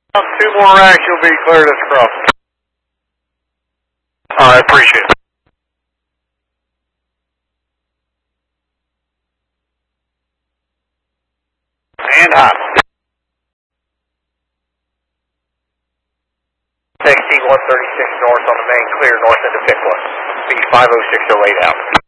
Two more racks, you'll be cleared as crossing. I appreciate it. And hot. Taxi 136 north on the main, clear north into Pickwood. Speed 50608 out.